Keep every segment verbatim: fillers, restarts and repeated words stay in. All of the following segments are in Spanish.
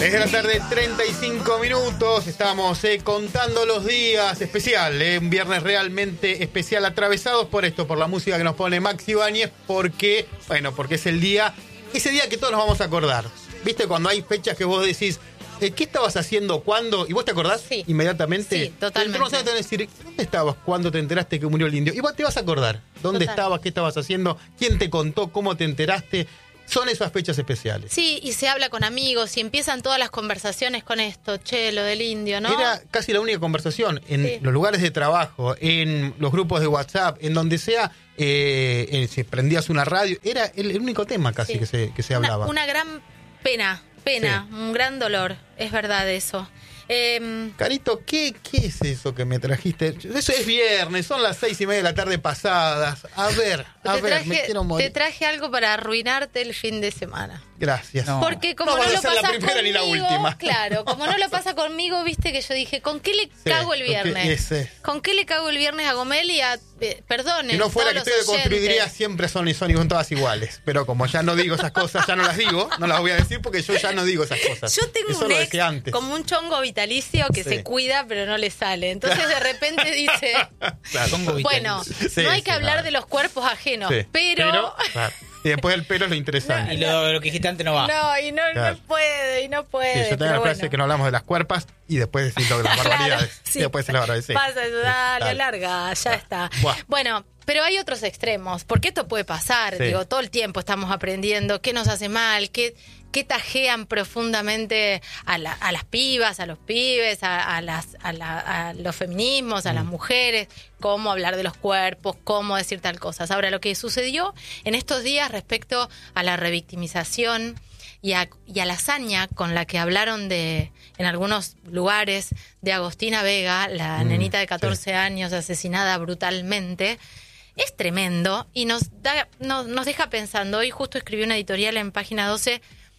Desde la tarde, treinta y cinco minutos, estamos eh, contando los días especial, eh, un viernes realmente especial, atravesados por esto, por la música que nos pone Maxi Ibáñez, porque, bueno, porque es el día, ese día que todos nos vamos a acordar. ¿Viste cuando hay fechas que vos decís, eh, ¿qué estabas haciendo, cuándo? ¿Y vos te acordás Sí. inmediatamente? Sí, totalmente. Entonces vas a decir, ¿dónde estabas cuando te enteraste que murió el indio? Y vos te vas a acordar, ¿dónde Total. estabas, qué estabas haciendo, quién te contó, cómo te enteraste? Son esas fechas especiales. Sí, y se habla con amigos y empiezan todas las conversaciones con esto, che, lo del indio, ¿no? Era casi la única conversación en Sí. los lugares de trabajo, en los grupos de WhatsApp, en donde sea, eh, eh, si prendías una radio, era el, el único tema casi Sí. que se, que se Una- hablaba. Una, gran pena, pena, Sí. un gran dolor, es verdad eso. Eh, Carito, ¿qué, ¿qué es eso que me trajiste? Eso es viernes, son las seis y media de la tarde pasadas. A ver, a te, ver, me traje, quiero morir. te traje algo para arruinarte el fin de semana. Gracias. No. Porque como No no, vas a lo ser la pasa primera conmigo, ni la última. claro, como no lo pasa conmigo, viste que yo dije, ¿con qué le Sí, cago el ¿con qué- viernes? ese? ¿Con qué le cago el viernes a Gomel y a, eh, perdonen, Si no fuera que todos estoy de los oyentes? construiría, siempre son y son y son todas iguales. Pero como ya no digo esas cosas, ya no las digo, no las voy a decir porque yo ya no digo esas cosas. Yo tengo Eso un lo ex decía antes. como un chongo vitalicio que Sí. se cuida pero no le sale. Entonces de repente dice, Claro. Chongo bueno, vitalicio. Sí, no hay sí, que hablar nada. de los cuerpos ajenos, Sí, pero... claro. Y después el pelo es lo interesante. Y lo, lo que dijiste antes no va. No, y no, Claro. no puede, y no Sí, puede. yo tengo pero la frase bueno. que no hablamos de las cuerpas y después decís lo de las Claro, barbaridades. sí. Y después se las barbaridades. Sí. Pasa, Sí, dale, dale. larga, ya Ah, está. buah. Bueno, pero hay otros extremos, porque esto puede pasar, Sí. digo, todo el tiempo estamos aprendiendo qué nos hace mal, qué, qué tajean profundamente a, la- a las pibas, a los pibes, a, a las, a, la- a los feminismos, a Mm. las mujeres, cómo hablar de los cuerpos, cómo decir tal cosas. Ahora, lo que sucedió en estos días respecto a la revictimización y a, y a la hazaña con la que hablaron de en algunos lugares de Agostina Vega, la Mm, nenita de catorce sí. años asesinada brutalmente, es tremendo y nos da nos, nos deja pensando. Hoy justo escribí una editorial en Página doce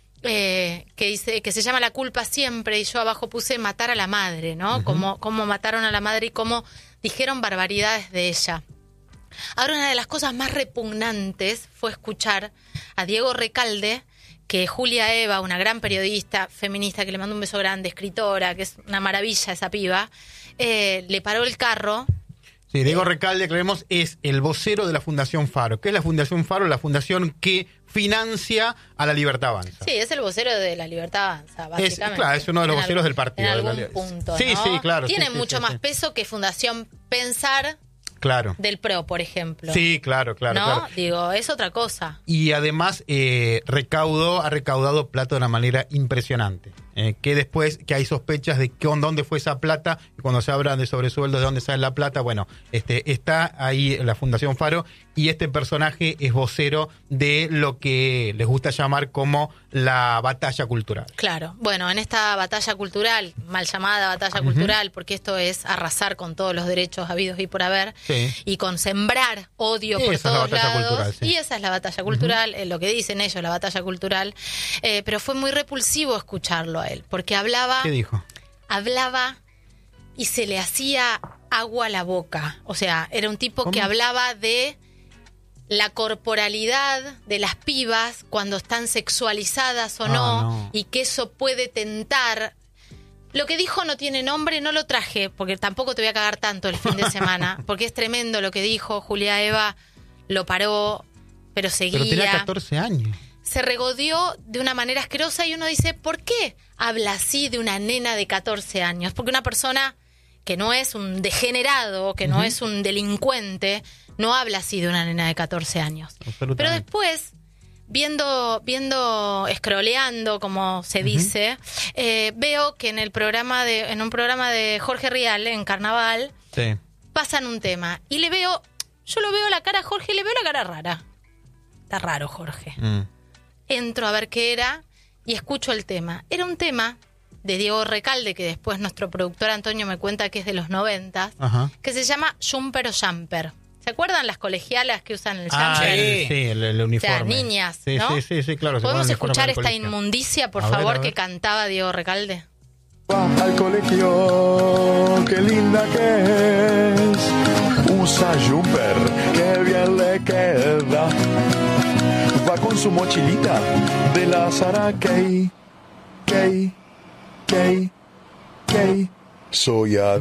eh, que dice que se llama La culpa siempre, y yo abajo puse matar a la madre, ¿no? Ujú. Cómo, cómo mataron a la madre y cómo dijeron barbaridades de ella. Ahora, una de las cosas más repugnantes fue escuchar a Diego Recalde, que Julia Eva, una gran periodista feminista que le mando un beso grande, escritora, que es una maravilla esa piba, eh, le paró el carro. Sí, Diego Recalde, creemos, es el vocero de la Fundación Faro. ¿Qué es la Fundación Faro? La fundación que financia a la Libertad Avanza. Sí, es el vocero de La Libertad Avanza, Es, básicamente. claro, es uno de los En voceros algún- del partido. En de la algún Libertad. punto, Sí, ¿no? sí, claro. Tiene sí, sí, mucho sí, más sí. peso que Fundación Pensar Claro. del P R O, por ejemplo. Sí, claro, claro, ¿No? claro. Digo, es otra cosa. Y además eh, recaudó, ha recaudado plata de una manera impresionante. Eh, que después que hay sospechas de con dónde fue esa plata, y cuando se habla de sobresueldos de dónde sale la plata, bueno, este está ahí la Fundación Faro, y este personaje es vocero de lo que les gusta llamar como la batalla cultural. Claro. Bueno, en esta batalla cultural, mal llamada batalla Ujú. cultural, porque esto es arrasar con todos los derechos habidos y por haber, Sí. y con sembrar odio Esa por es la todos batalla lados. cultural, sí. Y esa es la batalla cultural, es lo que dicen ellos, la batalla cultural. Eh, pero fue muy repulsivo escucharlo a él, porque hablaba... ¿Qué dijo? hablaba y se le hacía agua a la boca. O sea, era un tipo ¿Cómo? que hablaba de la corporalidad de las pibas cuando están sexualizadas o Ah, no, no. y que eso puede tentar. Lo que dijo no tiene nombre, no lo traje, porque tampoco te voy a cagar tanto el fin de semana, porque es tremendo lo que dijo. Julia Eva lo paró, pero seguía. Pero tenía catorce años. Se regodeó de una manera asquerosa y uno dice, ¿por qué habla así de una nena de catorce años? Porque una persona que no es un degenerado, que no Ujú. es un delincuente, no habla así de una nena de catorce años. Absolutamente. Pero después, viendo, viendo, scrolleando, como se dice, eh, veo que en el programa de, en un programa de Jorge Rial, en Carnaval, Sí. pasan un tema. Y le veo, yo lo veo la cara a Jorge y le veo la cara rara. Está raro, Jorge. Mm. Entro a ver qué era y escucho el tema. Era un tema de Diego Recalde, que después nuestro productor Antonio me cuenta que es de los noventas, Ajá. que se llama Jumper o Jumper. ¿Se acuerdan las colegialas que usan el Ah, jumper? el- sí, el, el O uniforme. sea, niñas, sí, ¿no? Sí, sí, sí, claro. se ¿Podemos ponen el uniforme escuchar del esta colegio. inmundicia, por A ver, favor, a ver. que cantaba Diego Recalde? Va al colegio, qué linda que es. Usa jumper, qué bien le queda. Va con su mochilita de la Sara Kay, Kay, gay, gay. Soy